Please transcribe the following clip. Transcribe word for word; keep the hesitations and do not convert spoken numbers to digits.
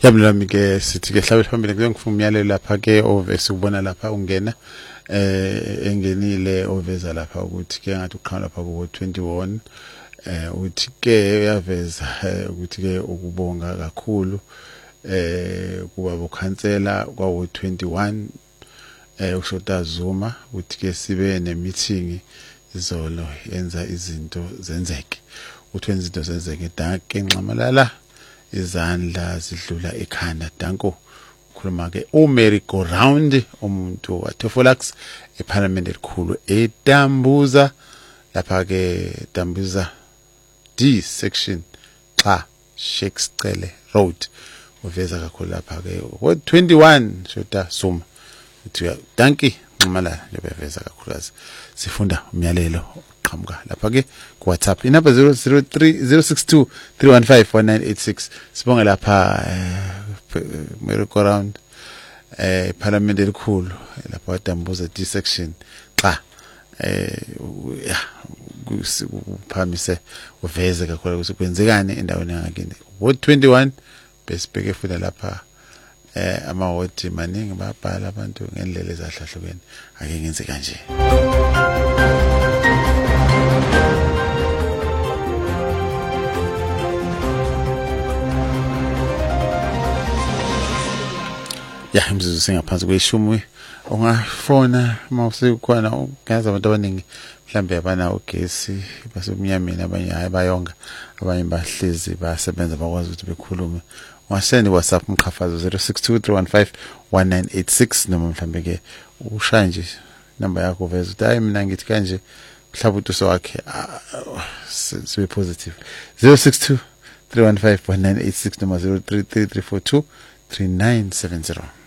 Yabulami ke sithi ke hlabela phambili ke ngifuna umyalelo lapha ke ovese ubona lapha ungena eh engenile oveza lapha ukuthi ke ngathi uqhamuka lapha ku twenty-one eh uthi ke uyaveza ukuthi ke ukubonga kakhulu eh kuba bokhansela kwa twenty-one eh uShota Zuma uthi ke sibe ne meeting izolo yenza izinto zenzeke uthi wenza izinto zenzeke danke nxamalala izandla zidlula ekhanda danko ukhuluma ke uMary go round umuntu waTefolax eParliament elikhulu eDambuza lapha ke Dambuza D section xa Shakespeare Road uveza kakhulu lapha ke twenty-one Shota Zuma uthi danki nxamalala lebeveza kakhulukazi sifunda umyalelo qhamuka lapha ke ku WhatsApp inamba zero zero three zero six two three one five one nine eight six sibonga lapha Mary go round eh Parliament elikhulu lapha Dambuza D section xa eh kuphamise uveze kakhulu ukuthi kwenzekani endaweni yangakini twenty-one besibheke futhi lapha eh amawodi maningi babhala abantu ngendlela ezahlahlukene ake ngenze kanje. Ya imzuzu singaphansi kweshumi ungafona mawusekhona ungaza abantu abaningi mhlambe abana ugesi basebumnyameni abanye hayi bayonga abanye bahlezi basebenza bakwazi ukuthi bekhulume ungasend WhatsApp umqhafazo zero six two three one five one nine eight six noma mhlambe ke ushaya nje number yakho veza ukuthi hayi mina ngithi kanje mhlawumbe utuso wakhe sibe positive zero six two three one five one nine eight six noma zero three three three four two three nine seven zero.